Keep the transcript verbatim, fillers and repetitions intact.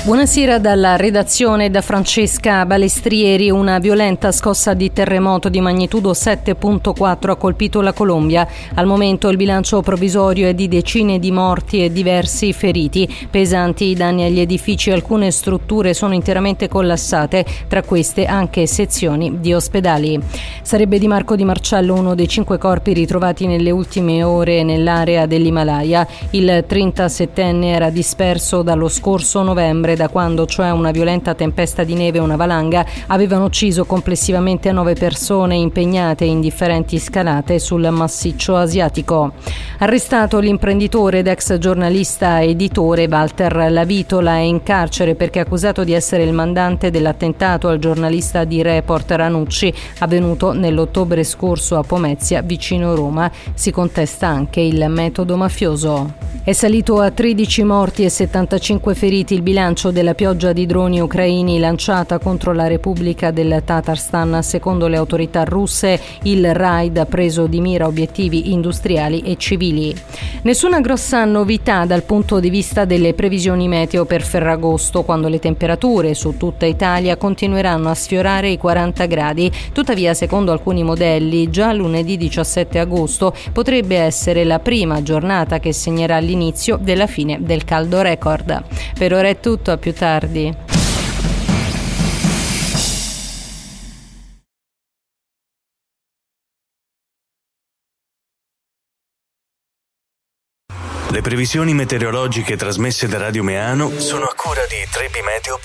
Buonasera dalla redazione, da Francesca Balestrieri. Una violenta scossa di terremoto di magnitudo sette virgola quattro ha colpito la Colombia. Al momento il bilancio provvisorio è di decine di morti e diversi feriti. Pesanti i danni agli edifici, alcune strutture sono interamente collassate, tra queste anche sezioni di ospedali. Sarebbe Di Marco Di Marcello uno dei cinque corpi ritrovati nelle ultime ore nell'area dell'Himalaya. Il trentasettenne era disperso dallo scorso novembre, da quando cioè una violenta tempesta di neve e una valanga avevano ucciso complessivamente nove persone impegnate in differenti scalate sul massiccio asiatico. Arrestato l'imprenditore ed ex giornalista editore Walter Lavitola, è in carcere perché accusato di essere il mandante dell'attentato al giornalista di Report Ranucci avvenuto nell'ottobre scorso a Pomezia, vicino Roma. Si contesta anche il metodo mafioso. È salito a tredici morti e settantacinque feriti il bilancio della pioggia di droni ucraini lanciata contro la Repubblica del Tatarstan. Secondo le autorità russe, il raid ha preso di mira obiettivi industriali e civili. Nessuna grossa novità dal punto di vista delle previsioni meteo per Ferragosto, quando le temperature su tutta Italia continueranno a sfiorare i quaranta gradi. Tuttavia, secondo alcuni modelli, già lunedì diciassette agosto potrebbe essere la prima giornata che segnerà l'inizio della fine del caldo record. Per ora è tutto, a più tardi. Le previsioni meteorologiche trasmesse da Radio Meano sono a cura di trebimeteo